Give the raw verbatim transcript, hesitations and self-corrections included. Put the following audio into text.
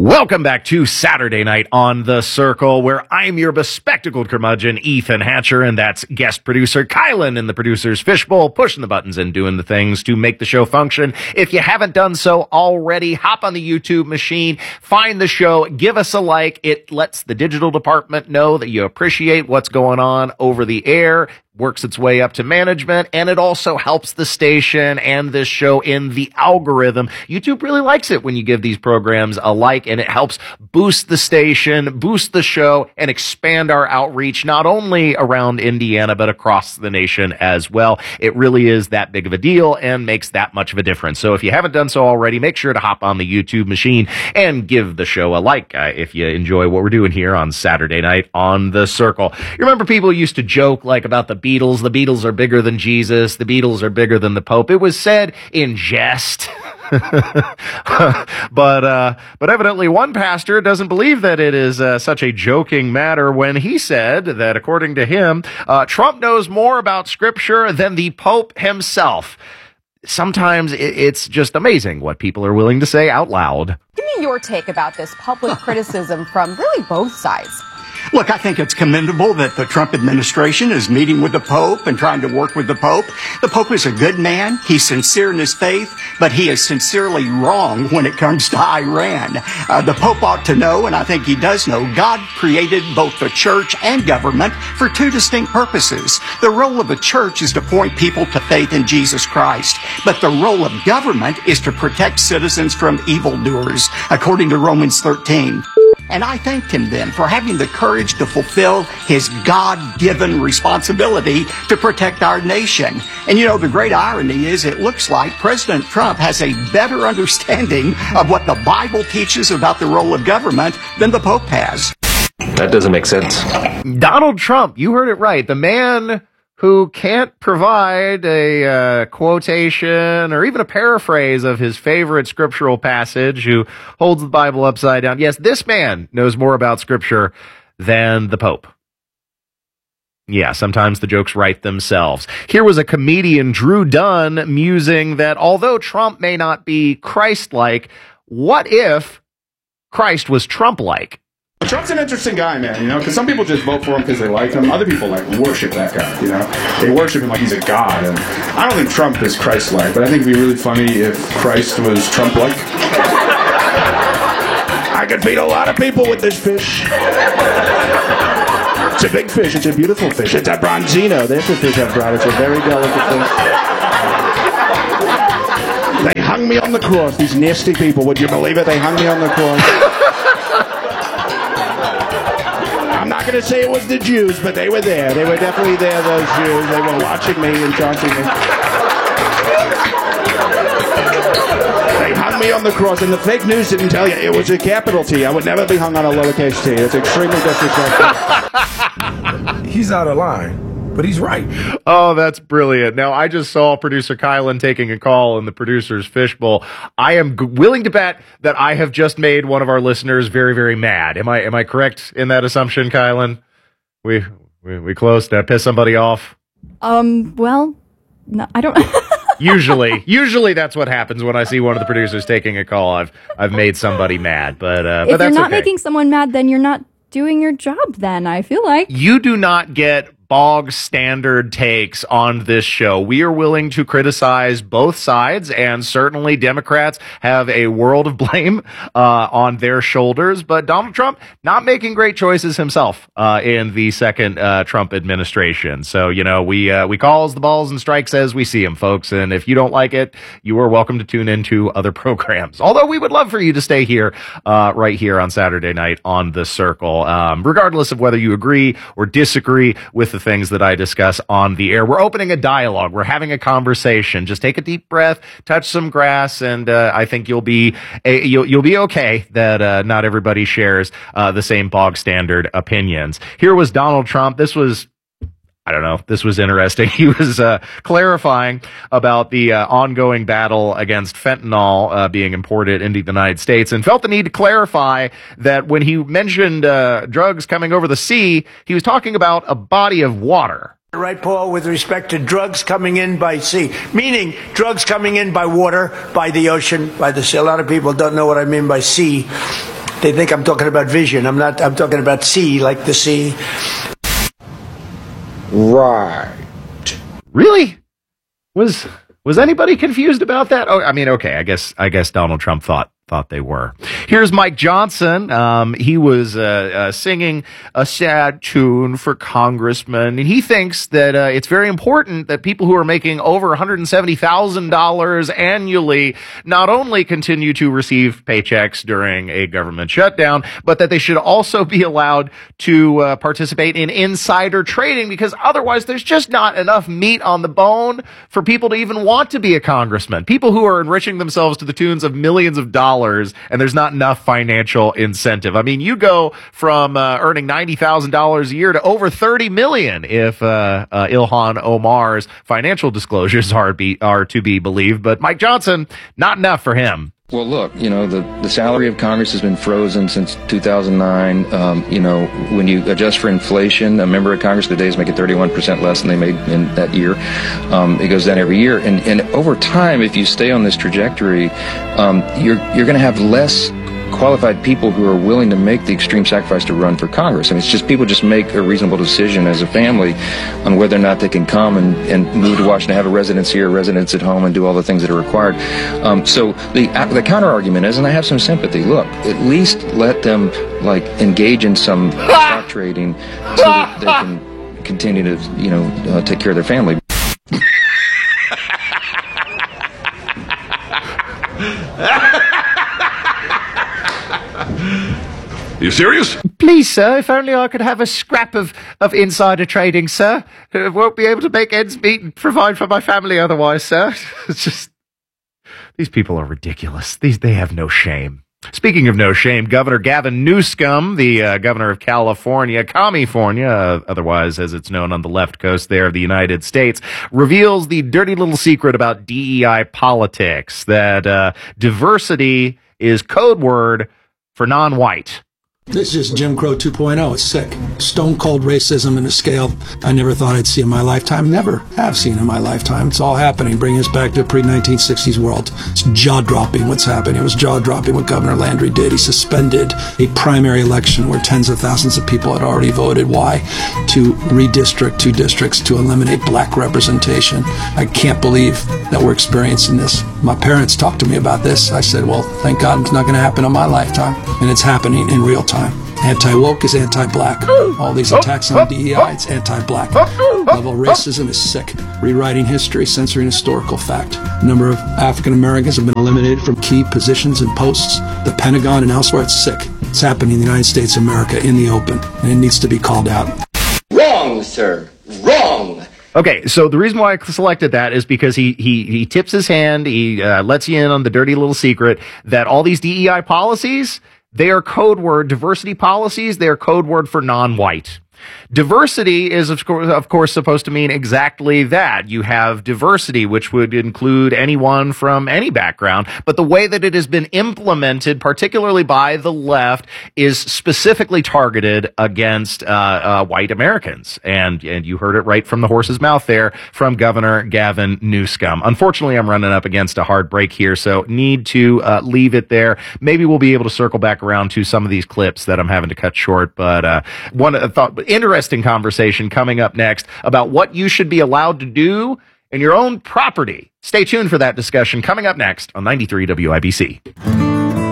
Welcome back to Saturday Night on The Circle, where I'm your bespectacled curmudgeon, Ethan Hatcher, and that's guest producer Kylan in the producer's fishbowl, pushing the buttons and doing the things to make the show function. If you haven't done so already, hop on the YouTube machine, find the show, give us a like. It lets the digital department know that you appreciate what's going on over the air, works its way up to management, and it also helps the station and this show in the algorithm. YouTube really likes it when you give these programs a like, and it helps boost the station, boost the show, and expand our outreach, not only around Indiana, but across the nation as well. It really is that big of a deal and makes that much of a difference. So if you haven't done so already, make sure to hop on the YouTube machine and give the show a like uh, if you enjoy what we're doing here on Saturday Night on The Circle. You remember people used to joke like about the Beatles. The Beatles are bigger than Jesus. The Beatles are bigger than the Pope. It was said in jest. but uh, but evidently one pastor doesn't believe that it is uh, such a joking matter when he said that, according to him, uh, Trump knows more about Scripture than the Pope himself. Sometimes it's just amazing what people are willing to say out loud. Give me your take about this public criticism from really both sides. Look, I think it's commendable that the Trump administration is meeting with the Pope and trying to work with the Pope. The Pope is a good man. He's sincere in his faith, but he is sincerely wrong when it comes to Iran. Uh, the Pope ought to know, and I think he does know, God created both the church and government for two distinct purposes. The role of the church is to point people to faith in Jesus Christ, but the role of government is to protect citizens from evildoers, according to Romans thirteen. And I thanked him then for having the courage to fulfill his God-given responsibility to protect our nation. And you know, the great irony is it looks like President Trump has a better understanding of what the Bible teaches about the role of government than the Pope has. That doesn't make sense. Donald Trump, you heard it right. The man who can't provide a uh, quotation or even a paraphrase of his favorite scriptural passage, who holds the Bible upside down. Yes, this man knows more about Scripture than the Pope. Yeah, sometimes the jokes write themselves. Here was a comedian, Drew Dunn, musing that although Trump may not be Christ-like, what if Christ was Trump-like? Trump's an interesting guy, man, you know, because some people just vote for him because they like him. Other people, like, worship that guy, you know. They worship him like he's a god, and I don't think Trump is Christ-like, but I think it'd be really funny if Christ was Trump-like. I could feed a lot of people with this fish. It's a big fish. It's a beautiful fish. It's a bronzino. That's the fish I brought. It's a very delicate fish. They hung me on the cross, these nasty people. Would you believe it? They hung me on the cross. I'm not going to say it was the Jews, but they were there. They were definitely there, those Jews. They were watching me and taunting me. They hung me on the cross, and the fake news didn't tell you it was a capital T. I would never be hung on a lowercase t. It's extremely disrespectful. He's out of line, but he's right. Oh, that's brilliant. Now, I just saw producer Kylan taking a call in the producer's fishbowl. I am g- willing to bet that I have just made one of our listeners very, very mad. Am I am I correct in that assumption, Kylan? We we, we close? Did I piss somebody off? Um, well, no, I don't... usually, usually that's what happens when I see one of the producers taking a call. I've I've made somebody mad, but uh, if but that's you're not okay. making someone mad, then you're not doing your job. Then I feel like you do not get bog standard takes on this show. We are willing to criticize both sides, and certainly Democrats have a world of blame uh, on their shoulders, but Donald Trump not making great choices himself uh, in the second uh, Trump administration. So, you know, we uh, we calls the balls and strikes as we see them, folks, and if you don't like it, you are welcome to tune into other programs. Although we would love for you to stay here uh, right here on Saturday Night on The Circle, um, regardless of whether you agree or disagree with the things that I discuss on the air. We're opening a dialogue. We're having a conversation. Just take a deep breath, touch some grass, and uh, I think you'll be a, you'll you'll be okay that uh, not everybody shares uh, the same bog standard opinions. Here was Donald Trump. This was I don't know. This was interesting. He was uh, clarifying about the uh, ongoing battle against fentanyl uh, being imported into the United States, and felt the need to clarify that when he mentioned uh, drugs coming over the sea, he was talking about a body of water. Right, Paul, with respect to drugs coming in by sea, meaning drugs coming in by water, by the ocean, by the sea. A lot of people don't know what I mean by sea. They think I'm talking about vision. I'm not. I'm talking about see, like the sea. Right. Really? Was was anybody confused about that? Oh, I mean, okay, I guess I guess Donald Trump thought thought they were. Here's Mike Johnson. Um, he was uh, uh, singing a sad tune for congressmen, and he thinks that uh, it's very important that people who are making over one hundred seventy thousand dollars annually not only continue to receive paychecks during a government shutdown, but that they should also be allowed to uh, participate in insider trading, because otherwise there's just not enough meat on the bone for people to even want to be a congressman. People who are enriching themselves to the tunes of millions of dollars, and there's not enough financial incentive. I mean, you go from uh, earning ninety thousand dollars a year to over thirty million dollars if uh, uh, Ilhan Omar's financial disclosures are be are to be believed. But Mike Johnson, not enough for him. Well, look, you know, the, the salary of Congress has been frozen since two thousand nine. Um, you know, when you adjust for inflation, a member of Congress today is making thirty-one percent less than they made in that year. Um, it goes down every year. And, and over time, if you stay on this trajectory, um, you're, you're going to have less qualified people who are willing to make the extreme sacrifice to run for Congress. And it's just people just make a reasonable decision as a family on whether or not they can come and, and move to Washington, have a residence here, a residence at home, and do all the things that are required. Um, so the the counter argument is, and I have some sympathy, look, at least let them like engage in some stock trading so that they can continue to, you know, uh, take care of their family. You serious? Please, sir, if only I could have a scrap of, of insider trading, sir. I won't be able to make ends meet and provide for my family otherwise, sir. It's just, these people are ridiculous. These, they have no shame. Speaking of no shame, Governor Gavin Newsom, the uh, governor of California, California, uh, otherwise as it's known on the left coast there of the United States, reveals the dirty little secret about D E I politics, that uh, diversity is code word for non-white. This is Jim Crow two point oh. It's sick. Stone cold racism in a scale I never thought I'd see in my lifetime. Never have seen in my lifetime. It's all happening, bringing us back to a pre nineteen sixties world. It's jaw-dropping what's happening. It was jaw-dropping what Governor Landry did. He suspended a primary election where tens of thousands of people had already voted. Why? To redistrict two districts to eliminate black representation. I can't believe that we're experiencing this. My parents talked to me about this. I said, well, thank God it's not going to happen in my lifetime. And it's happening in real time. Anti-woke is anti-black. All these attacks on D E I, it's anti-black. Level of racism is sick. Rewriting history, censoring historical fact. A number of African Americans have been eliminated from key positions and posts. The Pentagon and elsewhere, it's sick. It's happening in the United States of America in the open, and it needs to be called out. Wrong, sir. Wrong. Okay, so the reason why I selected that is because he he he tips his hand, he uh, lets you in on the dirty little secret that all these D E I policies, they are code word, diversity policies, they are code word for non-white. Diversity is, of course, of course, supposed to mean exactly that. You have diversity, which would include anyone from any background. But the way that it has been implemented, particularly by the left, is specifically targeted against uh, uh, white Americans. And and you heard it right from the horse's mouth there from Governor Gavin Newsom. Unfortunately, I'm running up against a hard break here, so need to uh, leave it there. Maybe we'll be able to circle back around to some of these clips that I'm having to cut short. But uh, one uh, thought, interesting conversation coming up next about what you should be allowed to do in your own property. Stay tuned for that discussion coming up next on ninety-three W I B C.